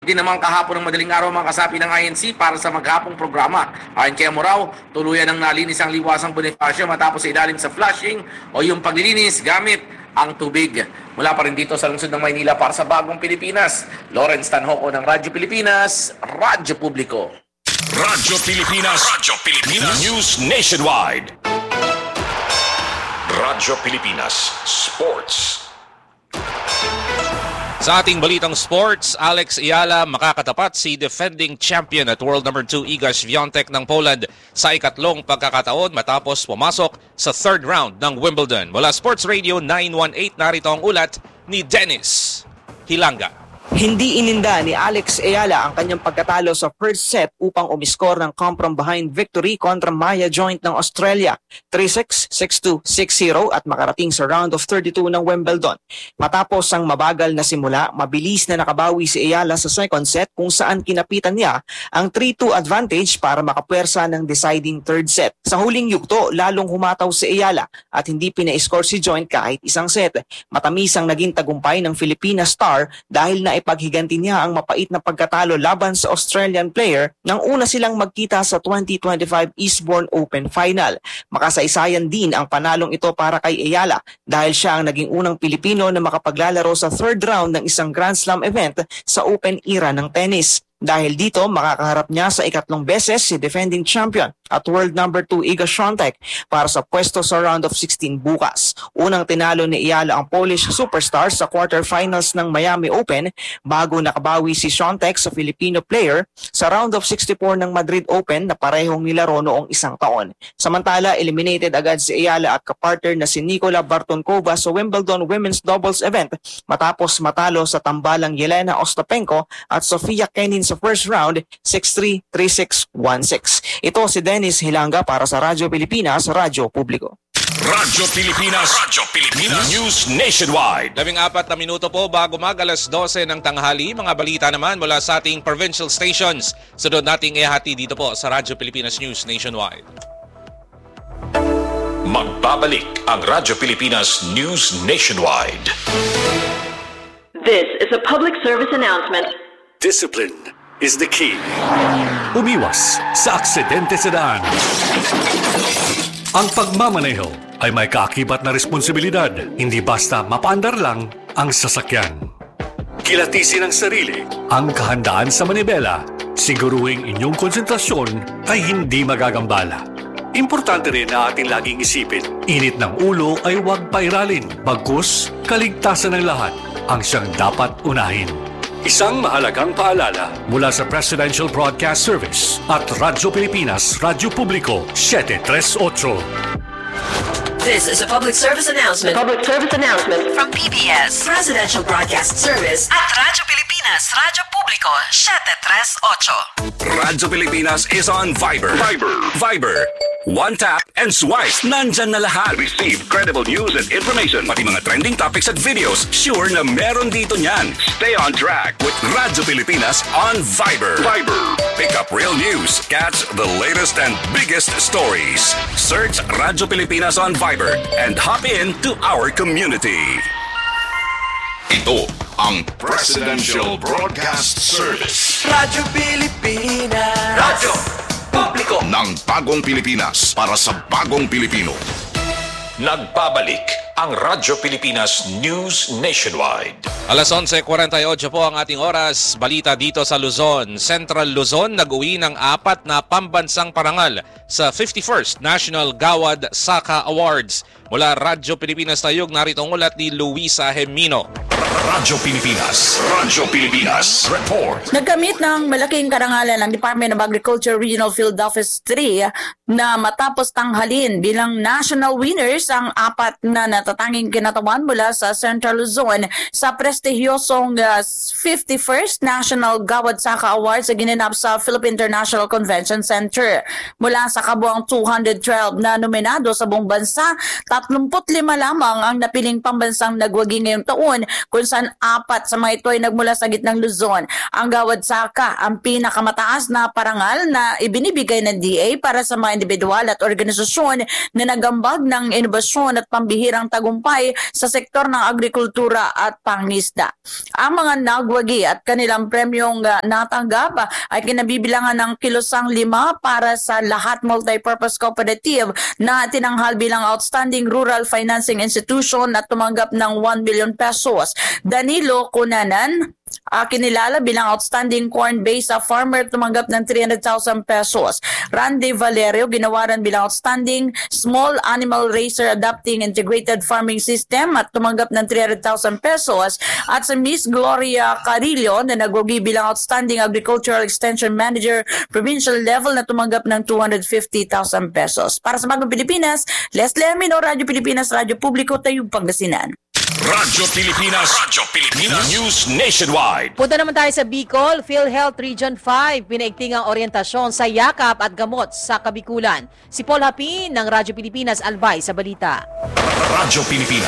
Din naman kahapon ng madaling araw mga kasapi ng INC para sa maghapong programa. Ayon kay Amorao, tuluyan ng nalinis ang liwasang Bonifacio matapos sa ilalim sa flushing o yung paglilinis gamit ang tubig. Mula pa rin dito sa lungsod ng Maynila para sa Bagong Pilipinas, Lawrence Tanhoco ng Radyo Pilipinas, Radyo Publiko. Radyo Pilipinas, News Nationwide. Radyo Pilipinas Sports. Sa ating balitang sports, Alex Ayala makakatapat si defending champion at world number 2 Iga Świątek ng Poland sa ikatlong pagkakataon matapos pumasok sa third round ng Wimbledon. Mula Sports Radio 918, narito ang ulat ni Dennis Hilanga. Hindi ininda ni Alex Ayala ang kanyang pagkatalo sa first set upang umiskor ng come-from-behind victory kontra Maya Joint ng Australia, 3-6, 6-2, 6-0 at makarating sa round of 32 ng Wimbledon. Matapos ang mabagal na simula, mabilis na nakabawi si Ayala sa second set kung saan kinapitan niya ang 3-2 advantage para makapwersa ng deciding third set. Sa huling yugto, lalong humataw si Ayala at hindi pina-score si Joint kahit isang set. Matamis ang naging tagumpay ng Filipina star dahil na paghiganti niya ang mapait na pagkatalo laban sa Australian player nang una silang magkita sa 2025 Eastbourne Open Final. Makasaysayan din ang panalong ito para kay Ayala dahil siya ang naging unang Pilipino na makapaglalaro sa third round ng isang Grand Slam event sa Open era ng tennis. Dahil dito, makakaharap niya sa ikatlong beses si defending champion at world number 2 Iga Świątek para sa pwesto sa round of 16 bukas. Unang tinalo ni Ayala ang Polish superstar sa quarterfinals ng Miami Open bago nakabawi si Świątek sa Filipino player sa round of 64 ng Madrid Open na parehong nilaro noong isang taon. Samantala, eliminated agad si Ayala at kapartner na si Nikola Bartonkova sa Wimbledon Women's Doubles event matapos matalo sa tambalang Yelena Ostapenko at Sofia Kenin sa first round, 6-3, 3-6, 1-6. Ito si Dennis Hilanga para sa Radyo Pilipinas, Radyo Publiko. Radyo Pilipinas, News Nationwide. 14 na minuto po bago mag-alas 12 ng tanghali. Mga balita naman mula sa ating provincial stations. Sunod nating ihati dito po sa Radyo Pilipinas News Nationwide. Magbabalik ang Radyo Pilipinas News Nationwide. This is a public service announcement. Discipline is the key. Umiwas sa aksidente sa daan. Ang pagmamaneho ay may kaakibat na responsibilidad, hindi basta mapaandar lang ang sasakyan. Kilatisin ang sarili, ang kahandaan sa manibela, siguruhing inyong konsentrasyon ay hindi magagambala. Importante rin na ating laging isipin, init ng ulo ay huwag pairalin, bagkus kaligtasan ng lahat ang siyang dapat unahin. Isang mahalagang paalala mula sa Presidential Broadcast Service at Radyo Pilipinas, Radyo Publiko, 738. This is a public service announcement. Public service announcement From PBS, Presidential Broadcast Service at Radyo Pilipinas, Radyo Publiko, 738. Radyo Pilipinas is on Viber. Viber. One tap and swipe. Nandyan na lahat. Receive credible news and information. Pati mga trending topics at videos. Sure na meron dito niyan. Stay on track with Radyo Pilipinas on Viber. Pick up real news. Catch the latest and biggest stories. Search Radyo Pilipinas on Viber and hop in to our community. Ito ang Presidential Broadcast Service. Radyo Pilipinas. Radyo Publiko ng Bagong Pilipinas para sa Bagong Pilipino. Nagbabalik ang Radyo Pilipinas News Nationwide. Alas 11:48 po ang ating oras. Balita dito sa Luzon. Central Luzon nag-uwi ng 4 na pambansang parangal sa 51st National Gawad Saka Awards. Mula Radyo Pilipinas Tayog, narito ang ulat ni Luisa Hemino. Radyo Pilipinas Report. Nagkamit ng malaking karangalan ng Department of Agriculture Regional Field Office 3 na matapos tanghalin bilang national winners ang 4 na natatanging kinatawan mula sa Central Luzon sa prestihiyosong 51st National Gawad Saka Awards na ginanap sa Philippine International Convention Center. Mula sa kabuang 212 na nominado sa buong bansa, 35 lamang ang napiling pambansang nagwagi ngayong taon kung saan 4 sa mga ito ay nagmula sa gitnang Luzon. Ang Gawad Saka ang pinakamataas na parangal na ibinibigay ng DA para sa mga individual at organisasyon na nagambag ng inobasyon at pambihirang tagumpay sa sektor ng agrikultura at pangisda. Ang mga nagwagi at kanilang premyong natanggap ay kinabibilangan ng kilosang 5 para sa lahat multipurpose cooperative na tinanghal bilang outstanding rural financing institution at tumanggap ng 1 million pesos. Danilo Cunanan, kinilala bilang outstanding corn-based farmer, tumanggap ng 300,000 pesos. Randy Valerio, ginawaran bilang outstanding small animal raiser adapting integrated farming system at tumanggap ng 300,000 pesos. At si Miss Gloria Carillo na nagwagi bilang outstanding agricultural extension manager provincial level na tumanggap ng 250,000 pesos. Para sa Bagong Pilipinas, Leslie Amino, Radyo Pilipinas, Radyo Publiko, Tayug, Pangasinan. Radyo Pilipinas News Nationwide. Punta naman tayo sa Bicol, PhilHealth Region 5, pinaigting ang orientasyon sa yakap at gamot sa Kabikulan. Si Paul Hapin ng Radyo Pilipinas, albay sa balita. Radyo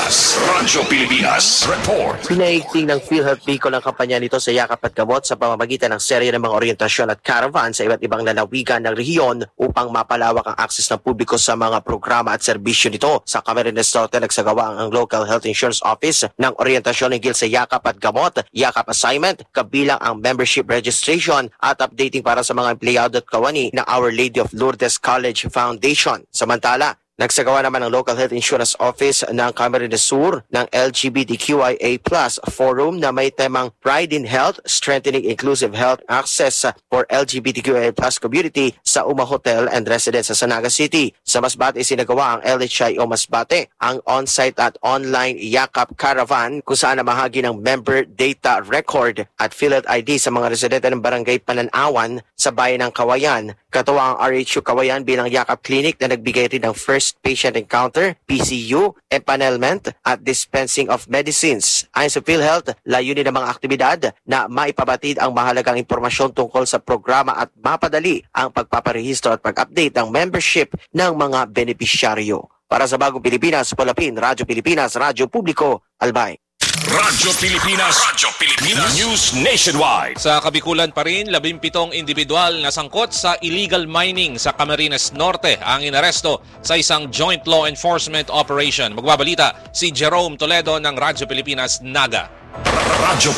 Pilipinas Report. Pinaigting ng PhilHealth Bicol ang kampanya nito sa yakap at gamot sa pamamagitan ng serye ng mga orientasyon at caravan sa iba't ibang lalawigan ng rehiyon upang mapalawak ang akses ng publiko sa mga programa at serbisyo nito. Sa Camarines Norte, nagsagawa ang Local Health Insurance Office ng orientasyon hinggil sa yakap at gamot, yakap assignment, kabilang ang membership registration at updating para sa mga empleyado at kawani ng Our Lady of Lourdes College Foundation. Samantala, nagsagawa naman ang Local Health Insurance Office ng Camarines Sur ng LGBTQIA+ Forum na may temang Pride in Health, Strengthening Inclusive Health Access for LGBTQIA+ Community sa Uma Hotel and Residence sa Sanaga City. Sa Masbate, sinagawa ang LHIO Masbate ang on-site at online yakap caravan kung saan namahagi ng member data record at PhilHealth ID sa mga residente ng Barangay Pananawan sa Bayan ng Kawayan. Katuwa ang RHU Kawayan bilang yakap clinic na nagbigay rin ng first patient encounter, PCU, empanelment at dispensing of medicines. Ayon sa PhilHealth, layunin ng mga aktibidad na maipabatid ang mahalagang impormasyon tungkol sa programa at mapadali ang pagpaparehistro at pag-update ng membership ng mga benepisyaryo. Para sa Bagong Pilipinas, Palapin, Radyo Pilipinas, Radyo Publiko, Albay. Radyo Pilipinas News Nationwide. Sa Kabikulan pa rin, 17 individual na sangkot sa illegal mining sa Camarines Norte ang inaresto sa isang joint law enforcement operation. Magbabalita si Jerome Toledo ng Radyo Pilipinas, Naga. Radyo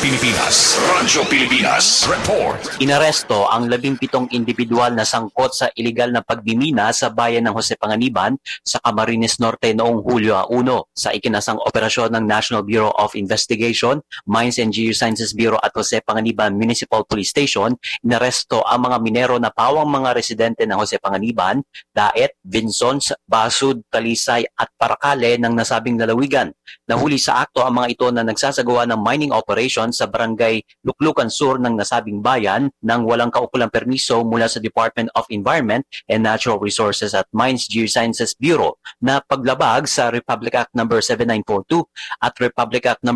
Pilipinas Report. Inaresto ang 17 individual na sangkot sa iligal na pagmimina sa bayan ng Jose Panganiban sa Camarines Norte noong Hulyo 1 sa ikinasang operasyon ng National Bureau of Investigation, Mines and Geosciences Bureau at Jose Panganiban Municipal Police Station. Inaresto ang mga minero na pawang mga residente ng Jose Panganiban, Daet, Vinsons, Basud, Talisay at Paracale ng nasabing lalawigan. Nahuli sa akto ang mga ito na nagsasagawa ng mining operation sa barangay Luklukan Sur ng nasabing bayan nang walang kaukulang permiso mula sa Department of Environment and Natural Resources at Mines Geosciences Bureau na paglabag sa Republic Act No. 7942 at Republic Act No.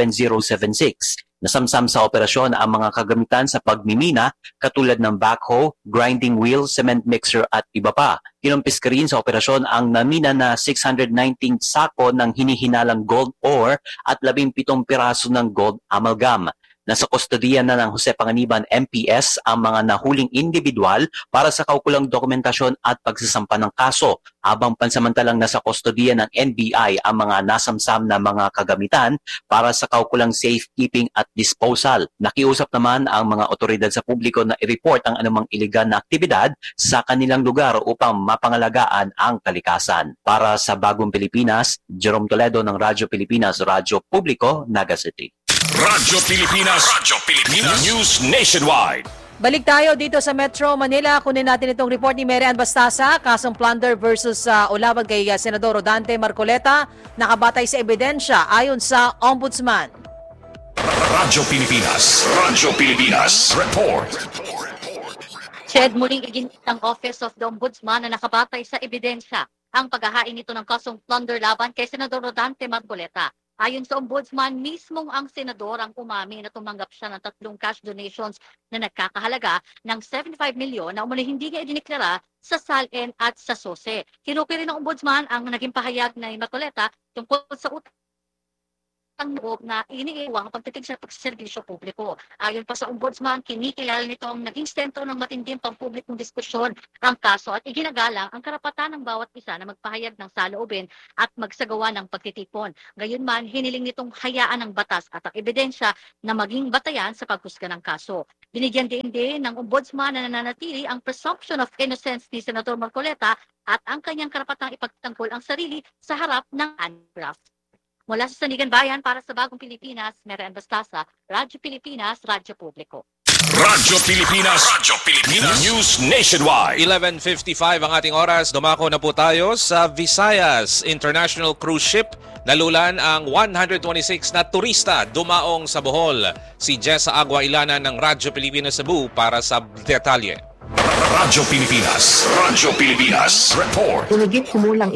7076. Nasamsam sa operasyon ang mga kagamitan sa pagmimina katulad ng backhoe, grinding wheel, cement mixer at iba pa. Kinumpis ka rin sa operasyon ang namina na 619 sako ng hinihinalang gold ore at 17 piraso ng gold amalgam. Nasa kustodiya na ng Jose Panganiban MPS ang mga nahuling individual para sa kaukulang dokumentasyon at pagsasampa ng kaso, habang pansamantalang nasa kustodiya ng NBI ang mga nasamsam na mga kagamitan para sa kaukulang safekeeping at disposal. Nakiusap naman ang mga otoridad sa publiko na i-report ang anumang iligal na aktibidad sa kanilang lugar upang mapangalagaan ang kalikasan. Para sa Bagong Pilipinas, Jerome Toledo ng Radyo Pilipinas, Radyo Publiko, Naga City. Radyo Pilipinas News Nationwide. Balik tayo dito sa Metro Manila. Kunin natin itong report ni Mary Ann Bastasa, kasong plunder versus ulaban kay Senador Rodante Marcoleta, nakabatay sa ebidensya ayon sa Ombudsman. Radyo Pilipinas Report. Shed, muling iginit ng Office of the Ombudsman na nakabatay sa ebidensya ang paghahain nito ng kasong plunder laban kay Senador Rodante Marcoleta. Ayon sa Ombudsman, mismong ang senador ang umami na tumanggap siya ng 3 cash donations na nagkakahalaga ng 75 milyon na umuli hindi niya idineklara sa SALN at sa SOSE. Kinuki rin ng Ombudsman ang naging pahayag na Marcoleta tungkol sa utang ang loob na iniiwang pagtitig sa pagsiservisyo publiko. Ayon pa sa ombudsman, kinikilala nito ang naging sentro ng matinding pampublikong diskusyon ang kaso at iginagalang ang karapatan ng bawat isa na magpahayag ng saloobin at magsagawa ng pagtitipon. Gayunman, hiniling nitong hayaan ng batas at ang ebidensya na maging batayan sa paghusga ng kaso. Binigyan din ng ombudsman na nananatili ang presumption of innocence ni Senador Marcoleta at ang kanyang karapatang ipagtanggol ang sarili sa harap ng anti-graft. Mula sa Sandigan Bayan para sa Bagong Pilipinas, Merian Bastasa, Radyo Pilipinas, Radyo Publiko. Radyo Pilipinas, News Nationwide. 11:55 ang ating oras. Dumako na po tayo sa Visayas International Cruise Ship. Nalulan ang 126 na turista dumaong sa Bohol. Si Jessa Agua Ilanan ng Radyo Pilipinas Cebu para sa detalye. Radyo Pilipinas, report. Humigit kumulang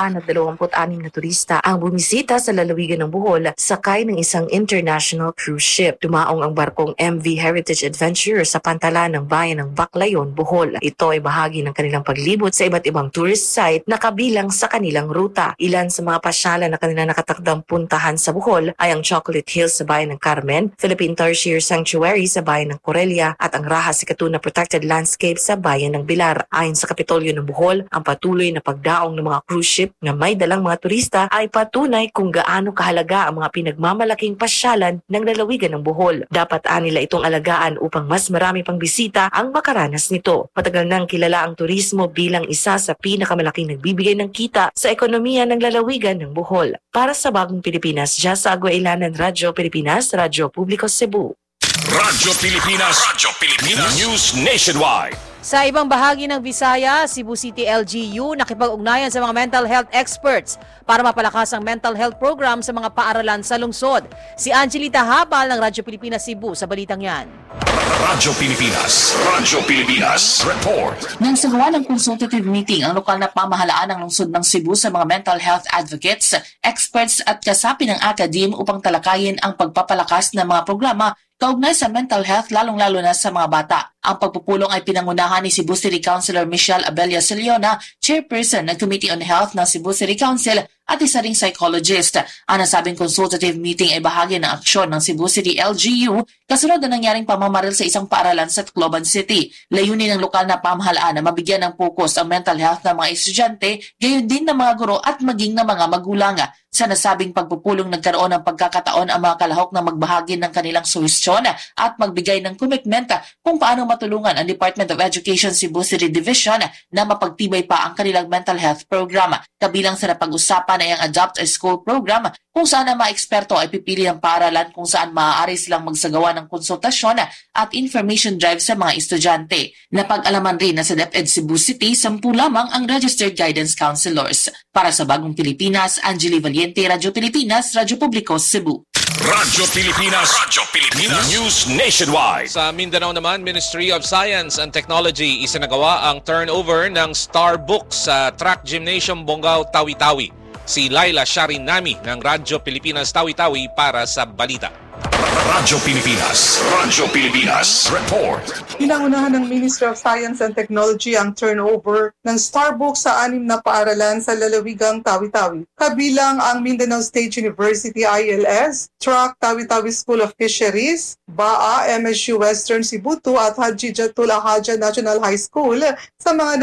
126 na turista ang bumisita sa lalawigan ng Bohol sakay ng isang international cruise ship. Dumaong ang barkong MV Heritage Adventure sa pantalan ng bayan ng Baclayon, Bohol. Ito ay bahagi ng kanilang paglibot sa iba't ibang tourist site na kabilang sa kanilang ruta. Ilan sa mga pasyalan na kanilang nakatakdang puntahan sa Bohol ay ang Chocolate Hills sa bayan ng Carmen, Philippine Tarsier Sanctuary sa bayan ng Corelia at ang Raha Sikatuna Protected Landscape sa bayan ng Bilar. Ayon sa Kapitolyo ng Bohol, ang patuloy na pagdaong ng mga cruise ship na may dalang mga turista ay patunay kung gaano kahalaga ang mga pinagmamalaking pasyalan ng lalawigan ng Bohol. Dapat nila itong alagaan upang mas marami pang bisita ang makaranas nito. Matagal nang kilala ang turismo bilang isa sa pinakamalaking nagbibigay ng kita sa ekonomiya ng lalawigan ng Bohol. Para sa Bagong Pilipinas, Jessa Agua Ilanan, Radyo Pilipinas, Radyo Publiko Cebu. Radyo Pilipinas, News Nationwide. Sa ibang bahagi ng Visaya, Cebu City LGU nakipag-ugnayan sa mga mental health experts para mapalakas ang mental health program sa mga paaralan sa lungsod. Si Angelita Habal ng Radyo Pilipinas Cebu sa balitang yan. Radyo Pilipinas, report. Nang sagawa ng consultative meeting ang lokal na pamahalaan ng lungsod ng Cebu sa mga mental health advocates, experts at kasapi ng academe upang talakayin ang pagpapalakas ng mga programa kaugnay sa mental health lalong-lalo na sa mga bata. Ang pagpupulong ay pinangunahan ni Cebu City Councilor Michelle Abella Siliona, chairperson ng Committee on Health ng Cebu City Council at isa ring psychologist. Ang nasabing consultative meeting ay bahagi ng aksyon ng Cebu City LGU kasunod na nangyaring pamamaril sa isang paaralan sa Tacloban City. Layunin ng lokal na pamahalaan na mabigyan ng pokus ang mental health ng mga estudyante, gayon din ng mga guro at maging ng mga magulang. Sa nasabing pagpupulong nagkaroon ng pagkakataon ang mga kalahok na magbahagi ng kanilang suhestyon at magbigay ng commitment kung paano matulungan ang Department of Education Cebu City Division na mapagtibay pa ang kanilang mental health program. Kabilang sa napag-usapan ay ang Adopt a School program kung saan ang mga eksperto ay pipili ng paaralan kung saan maaari silang magsagawa ng konsultasyon at information drive sa mga estudyante. Napag-alaman rin na sa DepEd Cebu City, 10 lamang ang registered guidance counselors. Para sa Bagong Pilipinas, Angeli Valiente, Radyo Pilipinas, Radyo Publiko, Cebu. Radyo Pilipinas, News Nationwide. Sa Mindanao naman, Ministry of Science and Technology isinagawa ang turnover ng Star Books sa Track Gymnasium Bonggao, Tawi-Tawi. Si Laila Sharinami ng Radyo Pilipinas Tawi-Tawi para sa balita. Radyo Pilipinas, report. Pinangunahan ng Ministry of Science and Technology ang turnover ng Starbooks sa 6 na paaralan sa lalawigang Tawi-Tawi. Kabilang ang Mindanao State University ILS, Track Tawi-Tawi School of Fisheries, BAA, MSU Western Cebu 2 at Haji Jatul Ahaja National High School sa mga